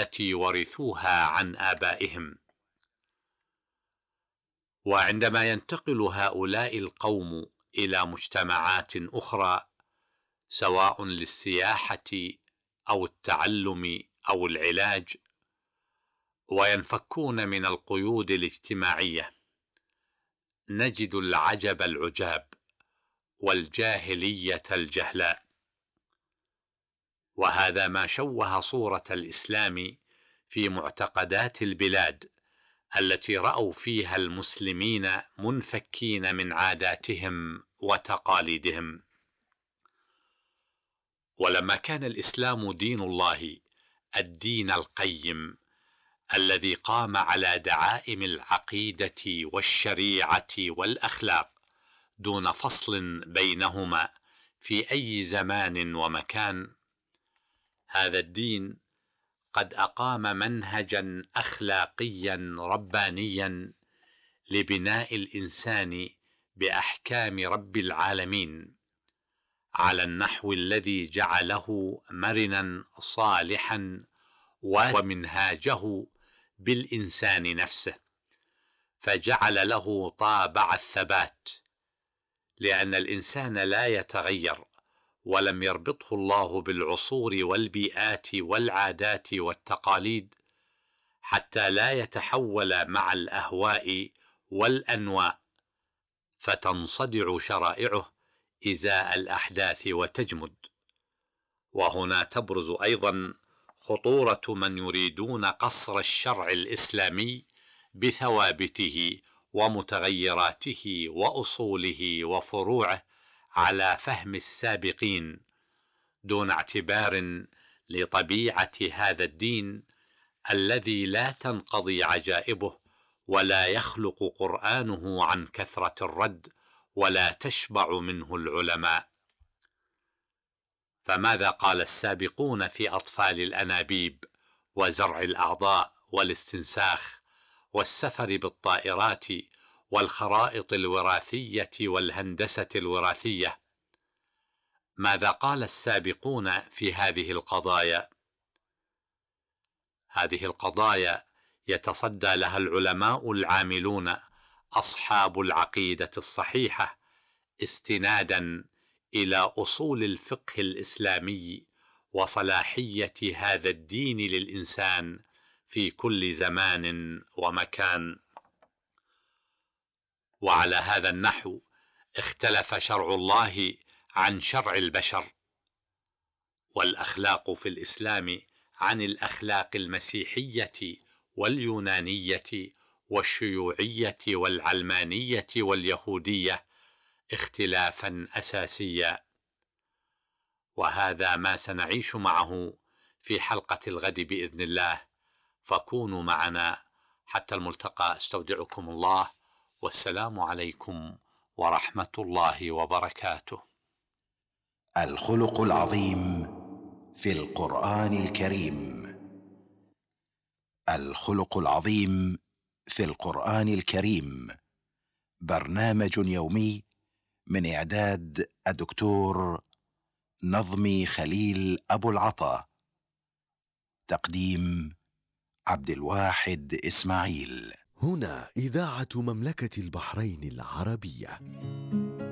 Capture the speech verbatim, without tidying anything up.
التي ورثوها عن آبائهم. وعندما ينتقل هؤلاء القوم إلى مجتمعات أخرى، سواء للسياحة أو التعلم أو العلاج، وينفكون من القيود الاجتماعية، نجد العجب العجاب والجاهلية الجهلاء. وهذا ما شوه صورة الإسلام في معتقدات البلاد التي رأوا فيها المسلمين منفكين من عاداتهم وتقاليدهم. ولما كان الإسلام دين الله، الدين القيم الذي قام على دعائم العقيدة والشريعة والأخلاق دون فصل بينهما في أي زمان ومكان، هذا الدين قد أقام منهجا أخلاقيا ربانيا لبناء الإنسان بأحكام رب العالمين على النحو الذي جعله مرنا صالحا، ومنهاجه بالإنسان نفسه، فجعل له طابع الثبات، لأن الإنسان لا يتغير، ولم يربطه الله بالعصور والبيئات والعادات والتقاليد حتى لا يتحول مع الأهواء والأنواء فتنصدع شرائعه إزاء الأحداث وتجمد. وهنا تبرز أيضا خطورة من يريدون قصر الشرع الإسلامي بثوابته ومتغيراته وأصوله وفروعه على فهم السابقين، دون اعتبار لطبيعة هذا الدين الذي لا تنقضي عجائبه، ولا يخلق قرآنه عن كثرة الرد، ولا تشبع منه العلماء. فماذا قال السابقون في أطفال الأنابيب وزرع الأعضاء والاستنساخ والسفر بالطائرات والخرائط الوراثية والهندسة الوراثية؟ ماذا قال السابقون في هذه القضايا؟ هذه القضايا يتصدى لها العلماء العاملون أصحاب العقيدة الصحيحة، استنادا إلى أصول الفقه الإسلامي وصلاحية هذا الدين للإنسان في كل زمان ومكان. وعلى هذا النحو اختلف شرع الله عن شرع البشر، والأخلاق في الإسلام عن الأخلاق المسيحية واليونانية والشيوعية والعلمانية واليهودية اختلافا أساسيا. وهذا ما سنعيش معه في حلقة الغد بإذن الله، فكونوا معنا حتى الملتقى. استودعكم الله، والسلام عليكم ورحمة الله وبركاته. الخلق العظيم في القرآن الكريم. الخلق العظيم في القرآن الكريم برنامج يومي من إعداد الدكتور نظمي خليل أبو العطا، تقديم عبد الواحد إسماعيل. هنا إذاعة مملكة البحرين العربية.